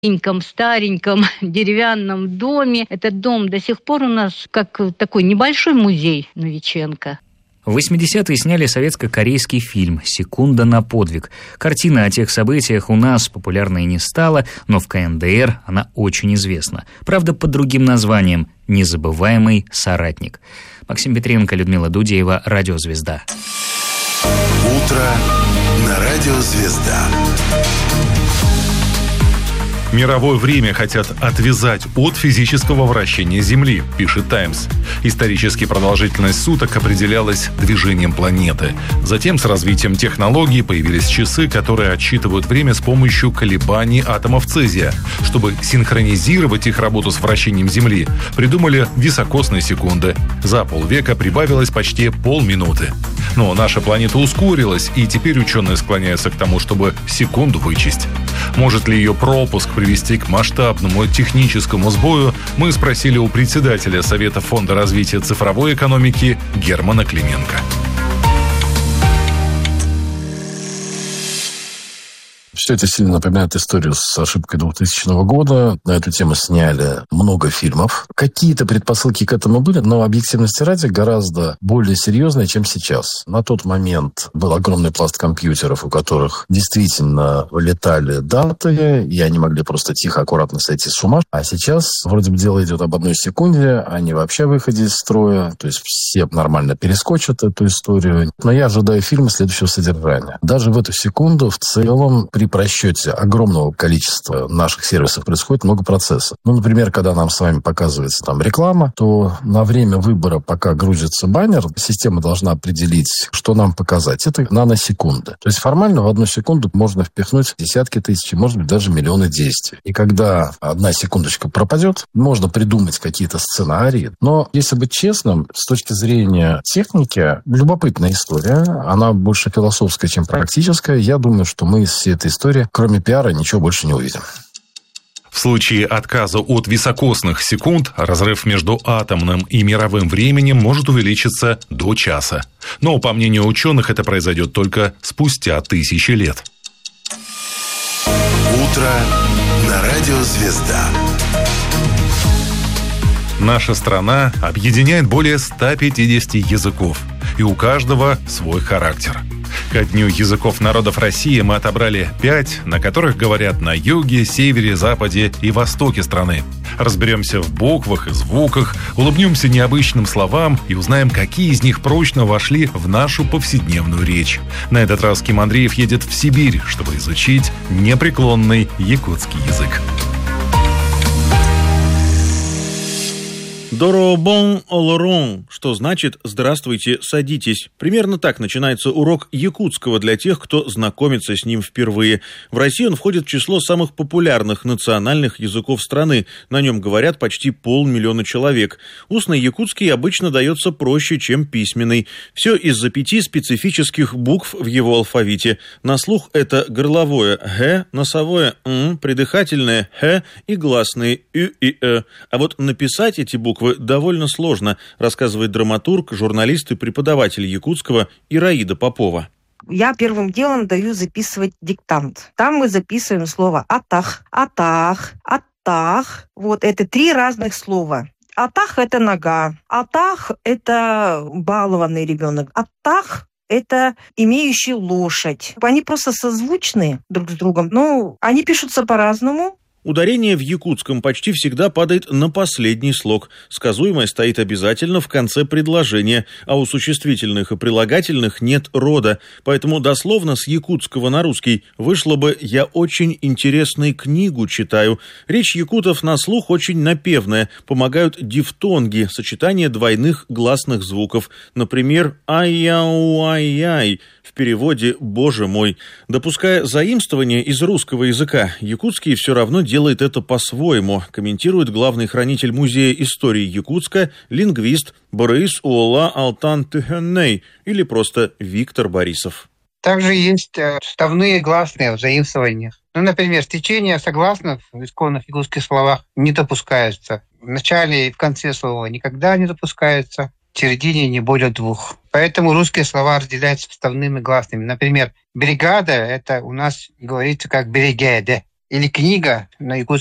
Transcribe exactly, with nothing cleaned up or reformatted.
стареньком деревянном доме. Этот дом до сих пор у нас как такой небольшой музей Новиченко. В восьмидесятые сняли советско-корейский фильм «Секунда на подвиг». Картина о тех событиях у нас популярной не стала, но в ка эн дэ эр она очень известна. Правда, под другим названием «Незабываемый соратник». Максим Петренко, Людмила Дудеева, «Радиозвезда». Утро на «Радиозвезда». Мировое время хотят отвязать от физического вращения Земли, пишет «Таймс». Исторически продолжительность суток определялась движением планеты. Затем с развитием технологий появились часы, которые отсчитывают время с помощью колебаний атомов цезия. Чтобы синхронизировать их работу с вращением Земли, придумали високосные секунды. За полвека прибавилось почти полминуты. Но наша планета ускорилась, и теперь ученые склоняются к тому, чтобы секунду вычесть. Может ли ее пропуск привести к масштабному техническому сбою, мы спросили у председателя Совета фонда развития цифровой экономики Германа Клименко. Все это сильно напоминает историю с ошибкой двухтысячного года. На эту тему сняли много фильмов. Какие-то предпосылки к этому были, но объективности ради гораздо более серьезные, чем сейчас. На тот момент был огромный пласт компьютеров, у которых действительно вылетали даты, и они могли просто тихо, аккуратно сойти с ума. А сейчас вроде бы дело идет об одной секунде, они вообще выходят из строя, то есть все нормально перескочат эту историю. Но я ожидаю фильма следующего содержания. Даже в эту секунду в целом при просчете огромного количества наших сервисов происходит много процессов. Ну, например, когда нам с вами показывается там реклама, то на время выбора, пока грузится баннер, система должна определить, что нам показать. Это наносекунды. То есть формально в одну секунду можно впихнуть десятки тысяч, может быть, даже миллионы действий. И когда одна секундочка пропадет, можно придумать какие-то сценарии. Но, если быть честным, с точки зрения техники, любопытная история. Она больше философская, чем практическая. Я думаю, что мы из всей этой истории, кроме пиара, ничего больше не увидим. В случае отказа от високосных секунд разрыв между атомным и мировым временем может увеличиться до часа. Но, по мнению ученых, это произойдет только спустя тысячи лет. Утро на «Радиозвезда». Наша страна объединяет более ста пятидесяти языков, и у каждого свой характер. Ко Дню языков народов России мы отобрали пять, на которых говорят на юге, севере, западе и востоке страны. Разберемся в буквах и звуках, улыбнемся необычным словам и узнаем, какие из них прочно вошли в нашу повседневную речь. На этот раз Ким Андреев едет в Сибирь, чтобы изучить непреклонный якутский язык. Доробон олорон, что значит «здравствуйте, садитесь». Примерно так начинается урок якутского для тех, кто знакомится с ним впервые. В России он входит в число самых популярных национальных языков страны. На нем говорят почти полмиллиона человек. Устный якутский обычно дается проще, чем письменный. Все из-за пяти специфических букв в его алфавите. На слух это горловое «г», носовое «н», придыхательное «х» и гласные «ü» и «э». А вот написать эти буквы довольно сложно, рассказывает драматург, журналист и преподаватель якутского Ираида Попова. Я первым делом даю записывать диктант. Там мы записываем слово «атах», «атах», «атах». Вот это три разных слова. «Атах» — это нога, «атах» — это балованный ребенок, «атах» — это имеющий лошадь. Они просто созвучны друг с другом, но они пишутся по-разному. Ударение в якутском почти всегда падает на последний слог. Сказуемое стоит обязательно в конце предложения, а у существительных и прилагательных нет рода. Поэтому дословно с якутского на русский вышло бы «я очень интересную книгу читаю». Речь якутов на слух очень напевная. Помогают дифтонги, сочетание двойных гласных звуков. Например, «ай-яу-ай-яй». В переводе «Боже мой». Допуская заимствование из русского языка, якутский все равно делает это по-своему, комментирует главный хранитель Музея истории Якутска, лингвист Борис Уола Алтан Тюхенней или просто Виктор Борисов. Также есть вставные гласные в заимствованиях. Ну, например, стечение согласных в исконных якутских словах не допускается. В начале и в конце слова никогда не допускается. В середине не более двух. Поэтому русские слова разделяются вставными гласными. Например, бригада – это у нас говорится как бригеде. или книга на якутском